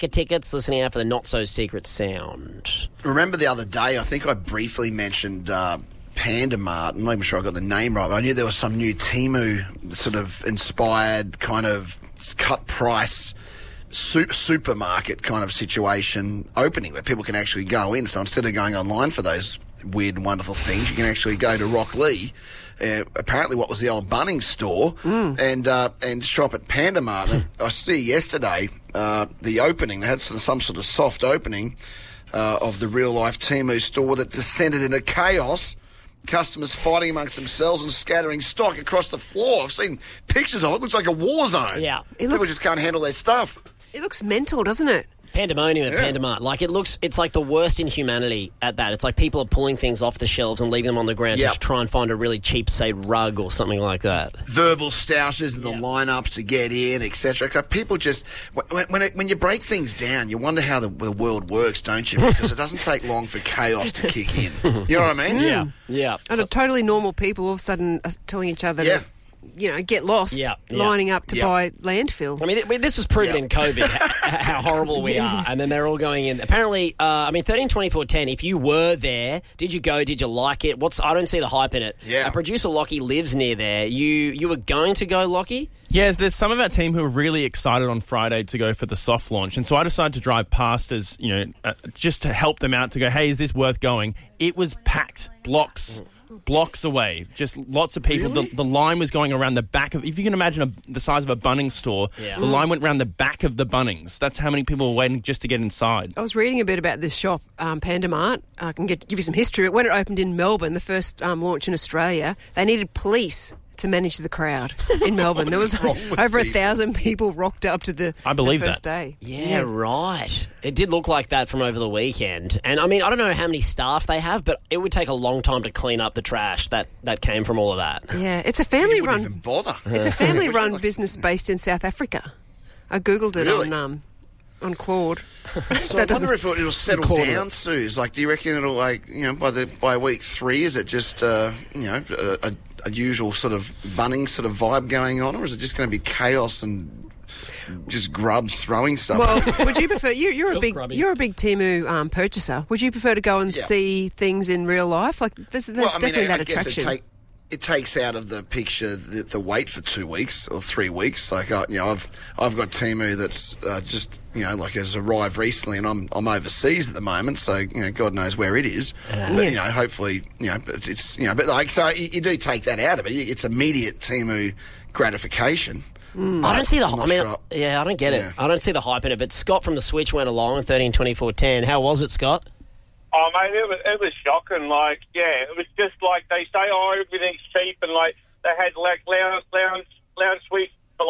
tickets, listening out for the not-so-secret sound. Remember the other day, I think I briefly mentioned Panda Mart. I'm not even sure I got the name right, but I knew there was some new Temu sort of inspired kind of cut price supermarket kind of situation opening where people can actually go in. So instead of going online for those weird and wonderful things, you can actually go to Rocklea, apparently what was the old Bunnings store, and shop at Panda Mart. And I see yesterday the opening, they had some sort of soft opening of the real-life Temu store that descended into chaos. Customers fighting amongst themselves and scattering stock across the floor. I've seen pictures of it. It looks like a war zone. Yeah. People just can't handle their stuff. It looks mental, doesn't it? Pandemonium at Panda Mart. Like, it's like the worst in humanity at that. It's like people are pulling things off the shelves and leaving them on the ground just to try and find a really cheap, say, rug or something like that. Verbal stoushes and the lineups to get in, etc. People just, when you break things down, you wonder how the world works, don't you? Because it doesn't take long for chaos to kick in. You know what I mean? Yeah. And totally normal people all of a sudden are telling each other to, get lost, lining up to buy landfill. I mean, this was proven in COVID, how horrible we are. And then they're all going in. Apparently, 13, 24, 10, if you were there, did you go, did you like it? I don't see the hype in it. Yeah. Producer Lockie lives near there. You were going to go, Lockie? Yes, there's some of our team who are really excited on Friday to go for the soft launch. And so I decided to drive past as, just to help them out to go, hey, is this worth going? It was packed, blocks away, just lots of people. Really? The line was going around the back of, if you can imagine the size of a Bunnings store, the line went around the back of the Bunnings. That's how many people were waiting just to get inside. I was reading a bit about this shop, Panda Mart. I can give you some history. When it opened in Melbourne, the first launch in Australia, they needed police to manage the crowd in Melbourne. There was over 1,000 people rocked up to the first day. Yeah, right. It did look like that from over the weekend. And, I mean, I don't know how many staff they have, but it would take a long time to clean up the trash that came from all of that. Yeah, it's a family-run... Even bother. It's a family-run business based in South Africa. I Googled it on Claude. So I wonder if it'll settle down, Suze. Like, do you reckon it'll, by week 3, is it just, a usual sort of Bunnings sort of vibe going on, or is it just going to be chaos and just grubs throwing stuff? Well, would you prefer? You're a big Temu purchaser. Would you prefer to go and see things in real life? Like there's definitely that attraction. It takes out of the picture the wait for 2 weeks or 3 weeks. Like I've got Temu that's has arrived recently, and I'm overseas at the moment, so God knows where it is. But hopefully so you do take that out of it. It's immediate Temu gratification. I don't see the hype. I don't get it. I don't see the hype in it. But Scott from the Switch went along 13, 24, 10. How was it, Scott? Oh, mate, it was shocking. It was just like they say, everything's cheap, and they had lounge suites for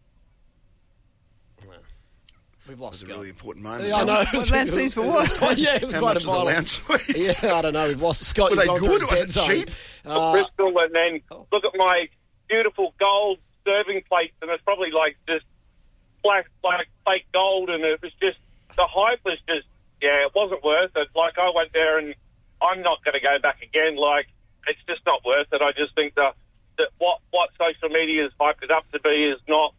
We've lost Scott. A really important moment. Yeah, I know. Lounge suites for what? It was How quite much a was the lounge suites? Yeah, I don't know. We've lost Scott. Were they good? Was it cheap? Bristol, and then look at my beautiful gold serving plates, and it's probably just black, fake gold, and it was just the hype was just. Yeah, it wasn't worth it. I went there, and I'm not going to go back again. It's just not worth it. I just think that what social media is hyped it up to be is not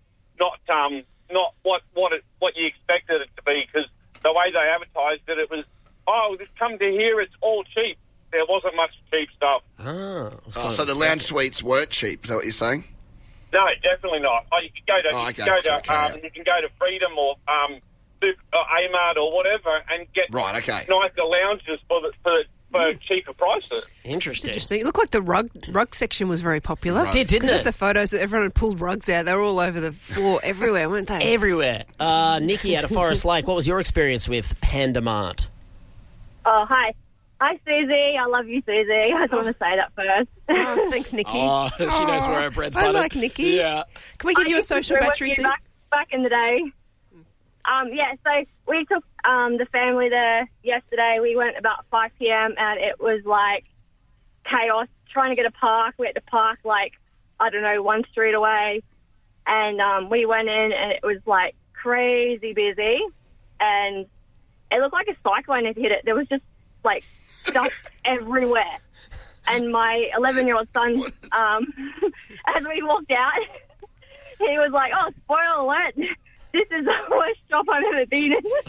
what you expected it to be. Because the way they advertised it, it was just come to here. It's all cheap. There wasn't much cheap stuff. So the lounge suites weren't cheap. Is that what you're saying? No, definitely not. You can go to Freedom or Amart or whatever, and get nicer lounges for cheaper prices. Interesting. It looked like the rug section was very popular. Right. Didn't it? Just the photos that everyone had pulled rugs out. They were all over the floor everywhere, weren't they? Everywhere. Nikki out of Forest Lake, what was your experience with Panda Mart? Oh, hi. Hi, Susie. I love you, Susie. I just want to say that first. Oh, thanks, Nikki. Oh, she knows where her bread's buttered. I like Nikki. Yeah. Can we give you a social battery thing? Back in the day. So we took the family there yesterday. We went about 5 p.m. and it was chaos trying to get a park. We had to park 1 street away, and we went in and it was crazy busy, and it looked like a cyclone had hit it. There was just stuff everywhere, and my 11-year-old son, as we walked out, he was like, "Oh, spoiler alert! this is the worst shop I've ever been in.